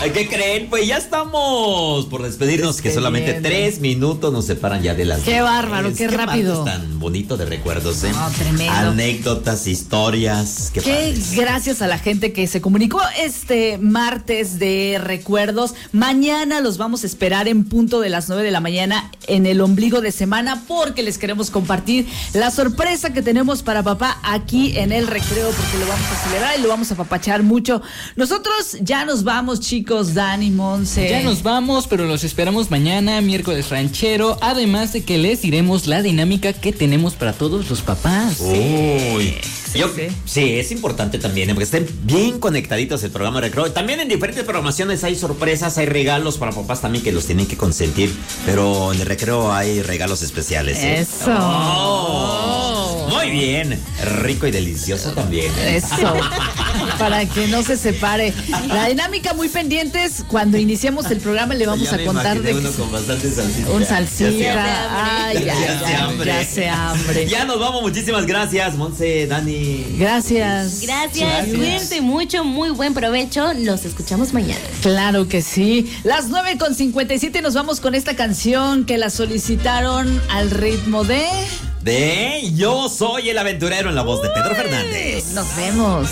¿Qué creen? Pues ya estamos por despedirnos, que solamente 3 minutos nos separan ya de las... ¡Qué bárbaro, qué rápido! Tan bonito de recuerdos, ¿eh? No, tremendo. Anécdotas, historias. Qué gracias a la gente que se comunicó este martes de recuerdos. Mañana los vamos a esperar en punto de las 9 de la mañana en el ombligo de semana, porque les queremos compartir la sorpresa que tenemos para papá aquí en el recreo, porque lo vamos a celebrar y lo vamos a apapachar mucho. Nosotros ya nos vamos, chicos, Dani, Monse. Ya nos vamos, pero los esperamos mañana, miércoles ranchero, además de que les diremos la dinámica que tenemos para todos los papás. Uy. Sí, es importante también, porque estén bien conectaditos el programa de recreo. También en diferentes programaciones hay sorpresas, hay regalos para papás también que los tienen que consentir, pero en el recreo hay regalos especiales, ¿eh? Eso. Muy bien, rico y delicioso también. Eso, para que no se separe. La dinámica muy pendientes, cuando iniciemos el programa le vamos a contar de uno con bastante salsita. Un salsita. Ay, ya se hambre. Ya nos vamos, muchísimas gracias, Monse, Dani. Gracias. Cuídense mucho, muy buen provecho. Los escuchamos mañana. Claro que sí. Las 9:57 nos vamos con esta canción que la solicitaron al ritmo de Yo soy el aventurero, en la voz de Pedro Fernández. Nos vemos.